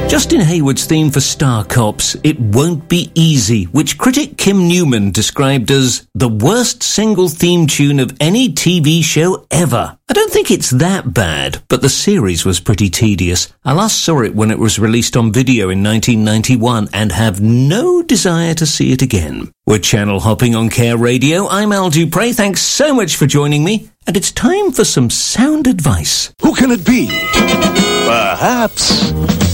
Justin Hayward's theme for Star Cops, It Won't Be Easy, which critic Kim Newman described as the worst single theme tune of any TV show ever. I don't think it's that bad, but the series was pretty tedious. I last saw it when it was released on video in 1991 and have no desire to see it again. We're channel hopping on Care Radio. I'm Al Dupre. Thanks so much for joining me. And it's time for some sound advice. Who can it be? Perhaps